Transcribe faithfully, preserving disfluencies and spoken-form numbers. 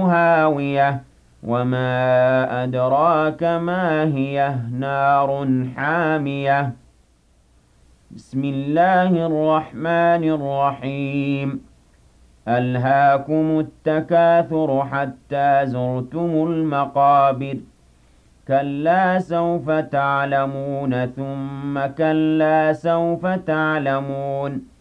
هَاوِيَةٌ وَمَا أَدْرَاكَ مَا هِيَهْ نَارٌ حَامِيَةٌ بسم الله الرحمن الرحيم ألهاكم التكاثر حتى زرتم المقابر كلا سوف تعلمون ثم كلا سوف تعلمون